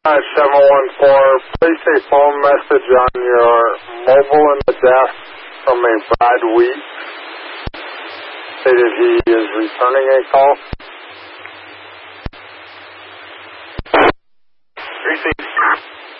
714, place a phone message on your mobile in the desk from a Brad Weeks. Stated he is returning a call. Received.